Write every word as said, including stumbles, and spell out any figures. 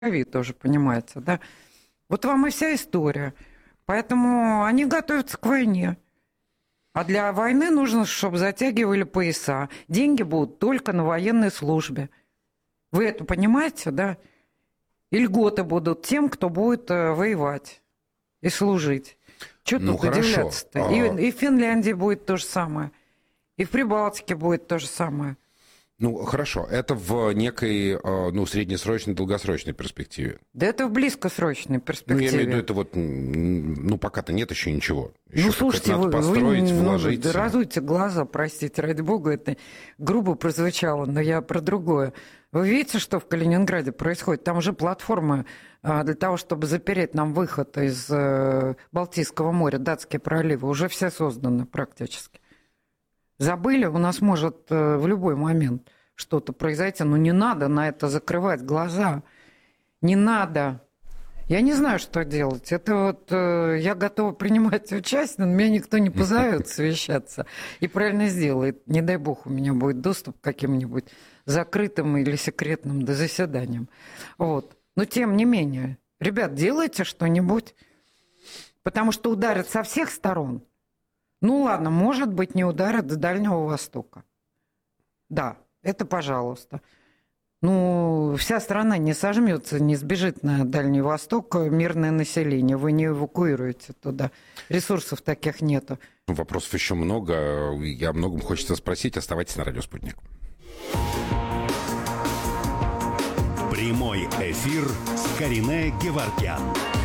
крови тоже, понимаете, да? Вот вам и вся история. Поэтому они готовятся к войне. А для войны нужно, чтобы затягивали пояса. Деньги будут только на военной службе. Вы это понимаете, да? И льготы будут тем, кто будет воевать и служить. Что ну, тут удивляться-то? А... И, и в Финляндии будет то же самое. И в Прибалтике будет то же самое. Ну, хорошо. Это в некой, ну, среднесрочной, долгосрочной перспективе. Да это в близкосрочной перспективе. Ну, я имею в виду, это вот, ну, пока-то нет еще ничего. Еще ну, слушайте, надо вы, построить, вы вложить. Ну, разуйте глаза, простите, ради бога, это грубо прозвучало, но я про другое. Вы видите, что в Калининграде происходит? Там уже платформы для того, чтобы запереть нам выход из Балтийского моря, датские проливы, уже все созданы практически. Забыли, у нас может в любой момент что-то произойти, но не надо на это закрывать глаза. Не надо. Я не знаю, что делать. Это вот я готова принимать участие, но меня никто не позовет совещаться и правильно сделает. Не дай бог, у меня будет доступ к каким-нибудь закрытым или секретным заседаниям. Вот. Но тем не менее, ребят, делайте что-нибудь, потому что ударят со всех сторон. Ну ладно, может быть, не ударят с Дальнего Востока. Да, это пожалуйста. Ну, вся страна не сожмется, не сбежит на Дальний Восток мирное население. Вы не эвакуируете туда. Ресурсов таких нету. Вопросов еще много. Я о многом хочется спросить. Оставайтесь на радио «Спутник». Прямой эфир с Карине Геворгян.